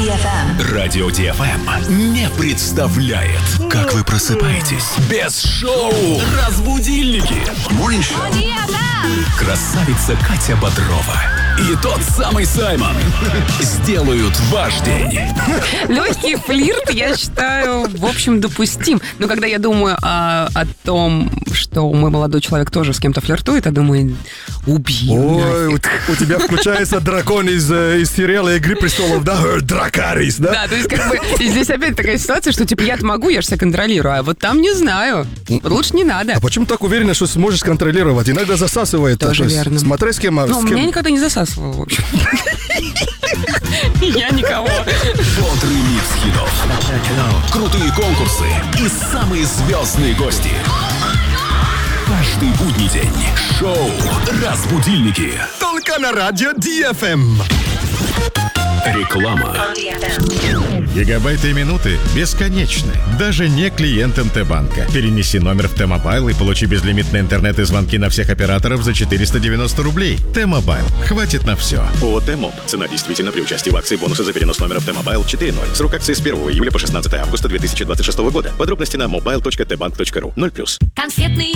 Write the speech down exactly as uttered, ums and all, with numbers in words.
ди эф эм. Радио ди эф эм не представляет, как вы просыпаетесь без шоу «Разбудильники». Красавица Катя Бодрова и тот самый Саймон сделают ваш день. Легкий флирт, я считаю, в общем, допустим. Но когда я думаю о, о том, что мой молодой человек тоже с кем-то флиртует, я думаю, убью. Ой, у, у тебя включается дракон из, из сериала «Игры престолов», да? Дракарис, да? Да, то есть как бы здесь опять такая ситуация, что типа я-то могу, я же себя контролирую, а вот там не знаю. Лучше не надо. А почему так уверена, что сможешь контролировать? Иногда засасывает. Тоже то есть, верно. Смотри, с кем... Ну, с кем... меня никогда не засасывало, в общем. Я никого. Бодрый микс хитов, крутые конкурсы и самые звездные гости. Каждый будний день шоу «Разбудильники». Только на радио ди эф эм. Реклама. Гигабайты и минуты бесконечны, даже не клиентам Т-банка. Перенеси номер в Т-мобайл и получи безлимитный интернет и звонки на всех операторов за четыреста девяносто рублей. Т-мобайл. Хватит на все. ООО «Т-моб». Цена действительно при участии в акции бонусы за перенос номера в Т-мобайл четыре ноль. Срок акции с первого июля по шестнадцатое августа две тысячи двадцать шестого года. Подробности на мобайл точка т банк точка ру. ноль плюс. Конфетные